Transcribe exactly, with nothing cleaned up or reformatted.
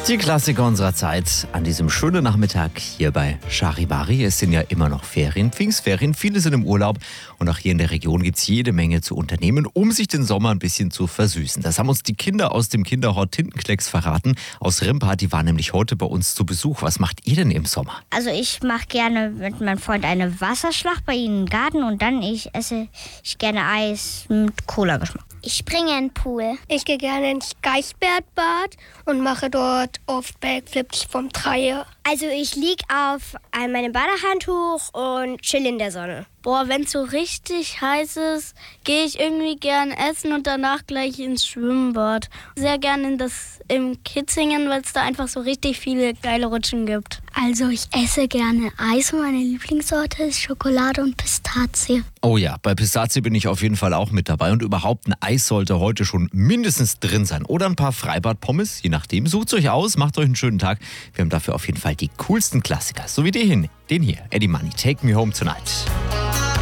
Die Klassiker unserer Zeit an diesem schönen Nachmittag hier bei Charivari. Es sind ja immer noch Ferien, Pfingstferien, viele sind im Urlaub und auch hier in der Region gibt es jede Menge zu unternehmen, um sich den Sommer ein bisschen zu versüßen. Das haben uns die Kinder aus dem Kinderhort Tintenklecks verraten. Aus Rimpa, die waren nämlich heute bei uns zu Besuch. Was macht ihr denn im Sommer? Also ich mache gerne mit meinem Freund eine Wasserschlacht bei ihnen im Garten und dann ich esse ich gerne Eis mit Cola-Geschmack. Ich springe in den Pool. Ich gehe gerne ins Geichbergbad und mache dort oft Backflips vom Dreier. Also ich liege auf meinem Badehandtuch und chill in der Sonne. Boah, wenn es so richtig heiß ist, gehe ich irgendwie gern essen und danach gleich ins Schwimmbad. Sehr gerne in das im Kitzingen, weil es da einfach so richtig viele geile Rutschen gibt. Also ich esse gerne Eis und meine Lieblingssorte ist Schokolade und Pistazie. Oh ja, bei Pistazie bin ich auf jeden Fall auch mit dabei und überhaupt ein Eis sollte heute schon mindestens drin sein. Oder ein paar Freibad-Pommes, je nachdem. Sucht euch aus, macht euch einen schönen Tag. Wir haben dafür auf jeden Fall die coolsten Klassiker, so wie den, den hier, Eddie Money, Take Me Home Tonight.